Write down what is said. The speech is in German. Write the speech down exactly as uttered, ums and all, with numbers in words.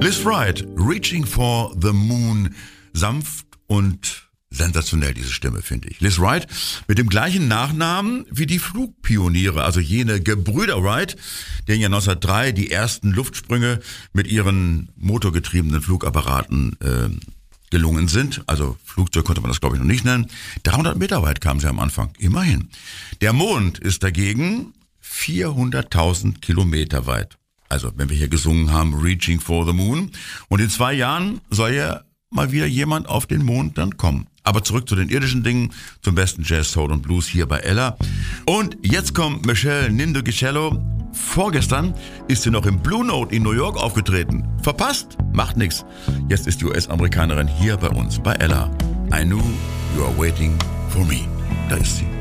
Liz Wright, Reaching for the Moon. Sanft und sensationell, diese Stimme, finde ich. Liz Wright mit dem gleichen Nachnamen wie die Flugpioniere, also jene Gebrüder Wright, denen ja neunzehnhundertdrei die ersten Luftsprünge mit ihren motorgetriebenen Flugapparaten äh, gelungen sind. Also Flugzeug konnte man das, glaube ich, noch nicht nennen. dreihundert Meter weit kamen sie am Anfang, immerhin. Der Mond ist dagegen vierhunderttausend Kilometer weit. Also, wenn wir hier gesungen haben, Reaching for the Moon. Und in zwei Jahren soll ja mal wieder jemand auf den Mond dann kommen. Aber zurück zu den irdischen Dingen, zum besten Jazz, Soul und Blues hier bei Ella. Und jetzt kommt Meshell Ndegeocello. Vorgestern ist sie noch im Blue Note in New York aufgetreten. Verpasst? Macht nix. Jetzt ist die U S-Amerikanerin hier bei uns, bei Ella. I knew you are waiting for me. Da ist sie.